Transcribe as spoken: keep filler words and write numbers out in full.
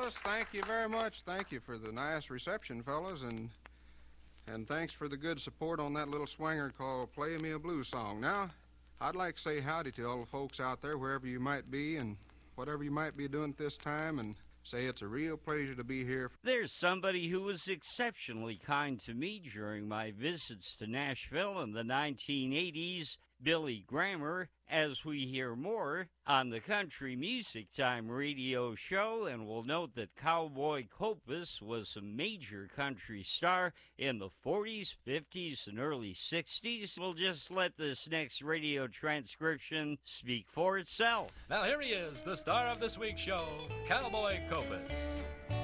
Yes, thank you very much. Thank you for the nice reception, fellas, and and thanks for the good support on that little swinger called Play Me a Blues Song. Now, I'd like to say howdy to all the folks out there, wherever you might be and whatever you might be doing at this time, and say it's a real pleasure to be here. There's somebody who was exceptionally kind to me during my visits to Nashville in the nineteen eighties, Billy Grammer, as we hear more on the Country Music Time radio show. And we'll note that Cowboy Copas was a major country star in the forties, fifties, and early sixties. We'll just let this next radio transcription speak for itself. Now here he is, the star of this week's show, Cowboy Copas.